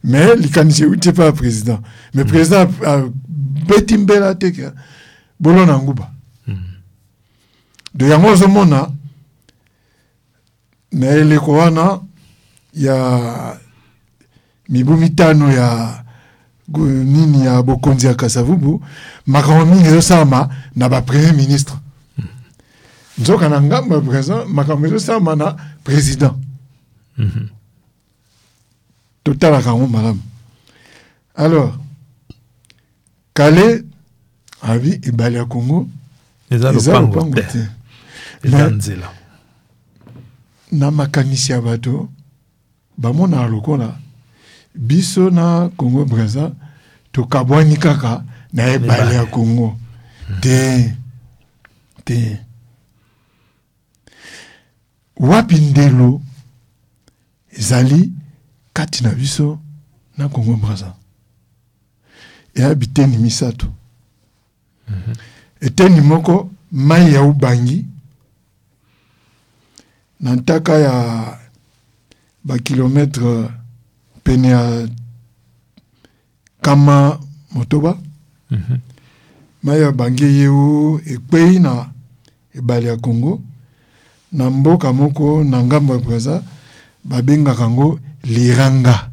mais likanisi uti pas président mais président betimbela teka bolona nguba de yango zomona na eleko wana ya mibu mitano ya nini ya bokonzi ya Kasavubu makambo mingi ezosama na ba premier ministre nzoka na ngamba président makambo ezosama na président total kango malamu alors Calais abi ebale ya Congo eza lopango te nzela na makanisi ya bato bamona lokola biso na Congo Brazza tokabwani kaka na ebale ya Congo te wapi ndelo ezali kati na biso na Congo Brazza ya biteni misato eteni moko mai ya ubangi na ntaka ya ba kilometre pene ya kama motoba mai ya bangi yeu ekpei na ebale ya Congo na mboka moko na ngambo ya Brazza babenga kango Liranga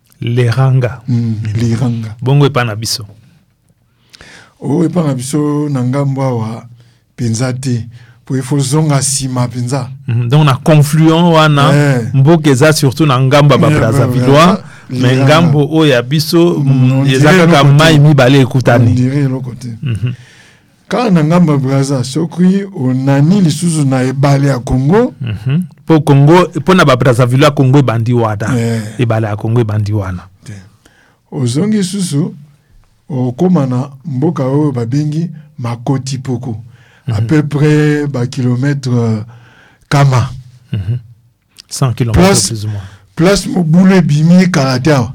bongo epa na biso epa na biso na ngambo awa penza te po ifo zonga sima penza donc na confluent wana mboka eza surtout na ngambo ba Brazzavillois mais ngambo oyo ya biso eza kaka mai mibale ekutani ndire lokote ka na ngambo Brazza sokui onani lisusu na ebale ya Congo po Congo po na ba Brazzavillois Congo ebandi wana ebale ya Congo ebandi wana ozongi susu okoma na mboka oyo babengi Makoti Poko à peu près ba kilomètre kama 100 km plus ou moins place mobule bimi kalatea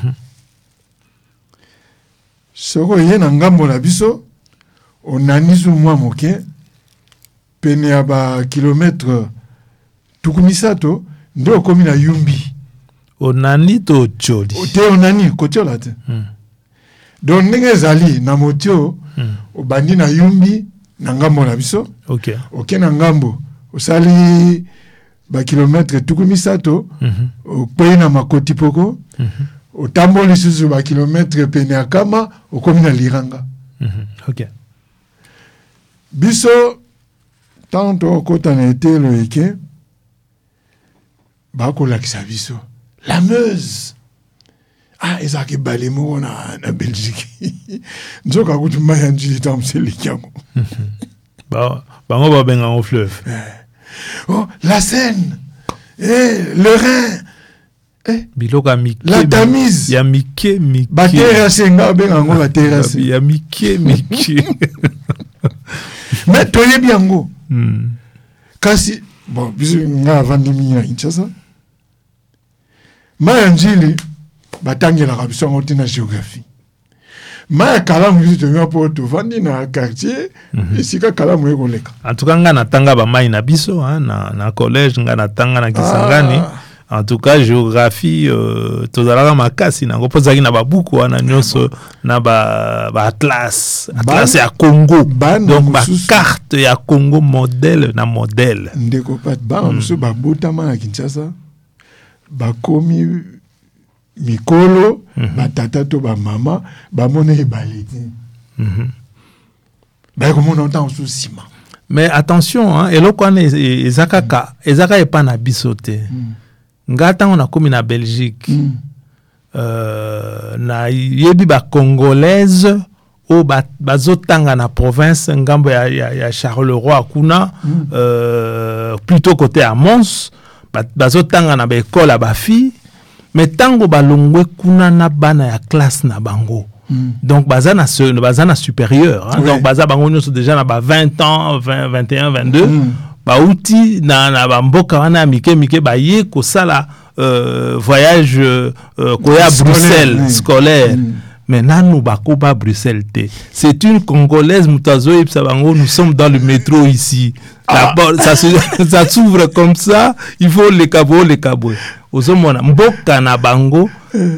soko yena ngambo na biso onanisu mwa moke pene ya ba kilomètre tukumisato ndo komi na Yumbi onani to choli te onani kotiola te donc ndenge ezali na motio obandi na Yumbi na ngambo na biso oke na ngambo osali ba kilomètre tukumisato okpei na Makoti Poko otamboli susu ba kilomètre pene ya kama okomi na Liranga biso tanto okota na etelo eke bakolakisa biso la Meuse ezaki bale moko na Belgique nzoka kutu mai ya njili tamseleki yango bango babenga ngo fleuve la Seine le Rhin biloka mike la Tamise ya mike baterase nga benga ngo baterase ya mike mais toyebi yango kasi bon biso nga avandi mingi na Kinshasa mai ya njili batangelaka biso yango te na géographie mai ya kalamu biso tonga mpo tovandi na quartier esika kalamu ekoleka en tout cas nga natanga bamai na biso na collège nga natanga na Kisangani en tout cas géographie tozalaka makasi nango mpo ezalaki na babuku wana nyonso na ba atlas ya Congo donc bacarte ya Congo modèle na modèle ndeko pat bana mosusu babotama na Kinshasa bakomi mikolo batata to bamama bamona ebale te bakomona ntango mosusu nsima mais attention eloko wana ezaka epa na biso te nga ntango nakomi na Belgique na yebi bacongolaise oyo bazotanga na province ngambo ya Charleroi kuna plutôt côté ya Mons bazotanga na baekole ya bafille mais tango balongwe kuna na bana ya classe na bango donc baza na supérieur donc baza bango nyonso déjà na ba 20 ans 21 22 bauti na bamboka wana mike baye kosala voyage koya Bruxelles scolaire mais nanu bakoba Bruxelles te c'est une congolaise mutazo ipsa bango nous sommes dans le métro ici ça s'ouvre comme ça il faut les cabo ozomona mboka na bango